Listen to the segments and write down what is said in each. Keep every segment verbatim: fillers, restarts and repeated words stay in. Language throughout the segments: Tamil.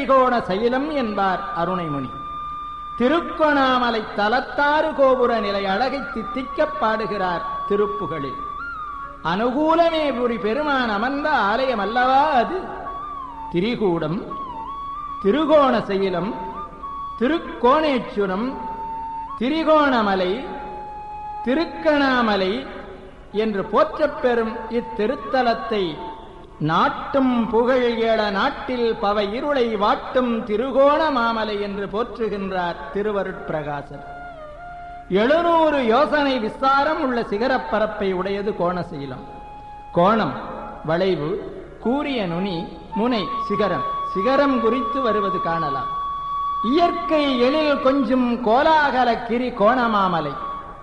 திருக்கட்டிகோண சைலம் என்பார் அருணைமுனி. திருக்கோணாமலை தலத்தாறு கோபுர நிலை அழகை தித்திக்கப் பாடுகிறார் திருப்புகளில். அனுகூலமே புரி பெருமான் அமர்ந்த ஆலயம் அல்லவா அது. திரிகூடம், திருகோண சைலம், திருக்கோணேச்சுரம், திரிகோணமலை, திருக்கணாமலை என்று போற்றப்பெறும் இத்திருத்தலத்தை நாட்டும் புகழ் ஏழ நாட்டில் பவை இருளை வாட்டும் திருகோண மாமலை என்று போற்றுகின்றார் திருவருட்பிரகாசர். எழுநூறு யோசனை விஸ்தாரம் உள்ள சிகரப்பரப்பை உடையது கோணசீலம். கோணம் வளைவு, கூரிய நுனி, முனை சிகரம். சிகரம் குறித்து வருவது காணலாம். இயற்கை எழில் கொஞ்சும் கோலாகல கிரி கோணமாமலை.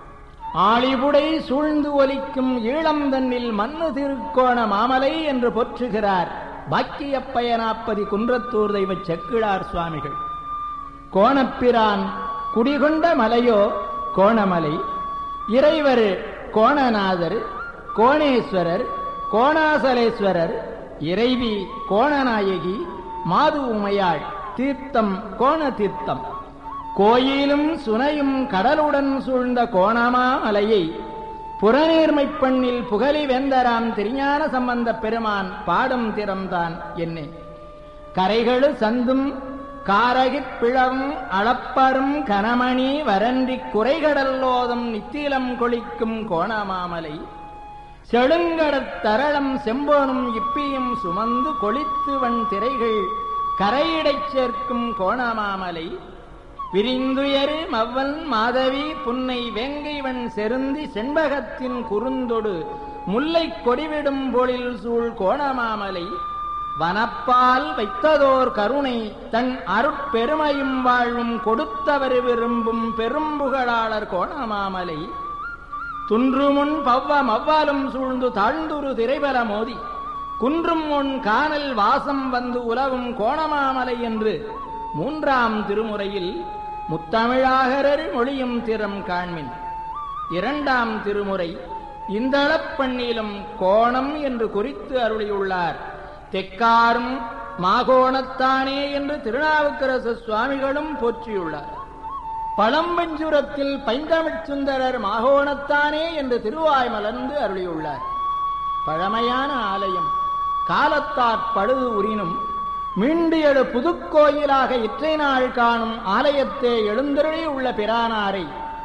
ஆளிபுடை சூழ்ந்து ஒலிக்கும் ஈழம் தன்னில் மண்ணு திருக்கோண மாமலை என்று போற்றுகிறார் பாக்கியப்பயனாப்பதி குன்றத்தூர் தெய்வ செக்கிழார் சுவாமிகள். கோணப்பிரான் குடிகொண்ட மலையோ கோணமலை. இறைவர் கோணநாதர், கோணேஸ்வரர், கோணாசலேஸ்வரர், இறைவி கோணநாயகி, மாது உமையாள். தீர்த்தம் கோண தீர்த்தம். கோயிலும் சுனையும் கடலுடன் சூழ்ந்த கோணமாமலையை புறநீர்மைப் பண்ணில் புகழி வேந்தராம் திருஞான சம்பந்த பெருமான் பாடும் திறம்தான் என்னே. கரைகளு சந்தும் காரகிப் பிளவும் அளப்பரும் கனமணி வரன்றி குறைகடல்லோதம் நித்திலம் கொளிக்கும் கோணமாமலை. செழுங்கடத் தரளம் செம்போனும் இப்பியும் சுமந்து கொளித்து வன் திரைகள் கரையிடைச் சேர்க்கும் கோணமாமலை. விரிந்துயரு மவ்வன் மாதவி புன்னை வேங்கைவன் செருந்தி செண்பகத்தின் குறுந்தொடு முல்லை கொடிவிடும் பொழில் சூழ் கோணமாமலை. வனப்பால் வைத்ததோர் கருணை தன் அருட்பெருமையும் வாழ்வும் கொடுத்தவர் விரும்பும் பெரும்புகழாளர் கோணமாமலை. துன்றுமுன் பவ்வ மவ்வாலும் சூழ்ந்து தாழ்ந்துரு திரைபல மோதி குன்றும் முன் காணல் வாசம் வந்து உலவும் கோணமாமலை என்று மூன்றாம் திருமுறையில் முத்தமிழாகரர் மொழியும் திறம் காண்மின். இரண்டாம் திருமுறை இந்தளப்பண்ணிலும் கோணம் என்று குறித்து அருளியுள்ளார். தெக்காரும் மாகோணத்தானே என்று திருநாவுக்கரசு சுவாமிகளும் போற்றியுள்ளார். பழம்பஞ்சுரத்தில் பைந்தமிழ் சுந்தரர் மாகோணத்தானே என்று திருவாய் மலர்ந்து அருளியுள்ளார். பழமையான ஆலயம் காலத்தாற் பழுது உறினும் மீண்டு எழு புதுக்கோயிலாக இற்றை நாள் காணும் ஆலயத்தே எழுந்தருளி உள்ள பிரானாரை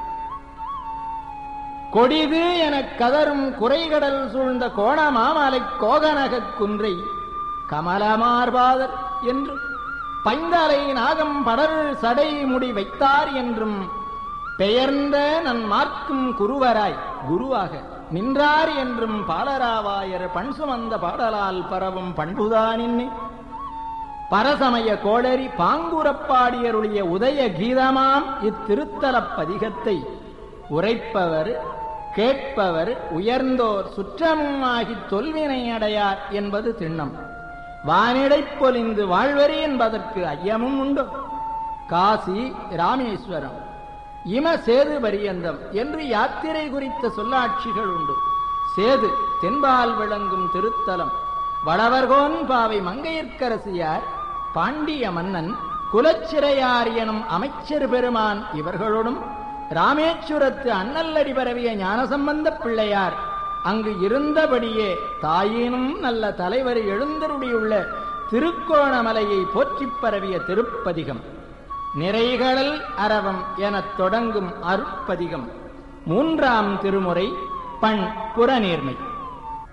கொடிது எனக் கதரும் குறைகடல் சூழ்ந்த கோணமாமலை கோகனகக் குன்றை கமலமார்பாதர் என்றும் பைந்தலை நாகம் படர் சடை முடி வைத்தார் என்றும் பெயர்ந்த நன் மார்க்கும் குருவராய் குருவாக நின்றார் என்றும் பாலராவாயர் பண் சுமந்த பாடலால் பரவும் பண்புதானின்னே. பரசமய கோளரி பாங்குரப்பாடியருடைய உதய கீதமாம் இத்திருத்தலப் பதிகத்தை உரைப்பவர் கேட்பவர் உயர்ந்தோர் சுற்றமுமாகித் தொல்வினை அடையார் என்பது திண்ணம். வானிடைப் பொலிந்து வாழ்வரி என்பதற்கு ஐயமும் உண்டு. காசி, ராமேஸ்வரம், இம சேது பரியந்தம் என்று யாத்திரை குறித்த சொல்லாட்சிகள் உண்டு. சேது தென்பால் விளங்கும் திருத்தலம். வடவர்கோன் பாவை மங்கையர்க்கரசியார், பாண்டிய மன்னன், குலச்சிறையார் எனும் அமைச்சர் பெருமான் இவர்களோடும் ராமேச்சுரத்து அண்ணல்லடி பரவிய ஞானசம்பந்த பிள்ளையார் அங்கு இருந்தபடியே தாயினும் நல்ல தலைவர் எழுந்தருளியுள்ள திருக்கோணமலையை போற்றிப் பரவிய திருப்பதிகம். நிறைகளல் அரவம் எனத் தொடங்கும் அருட்பதிகம். மூன்றாம் திருமுறை பண் புறநீர்மை.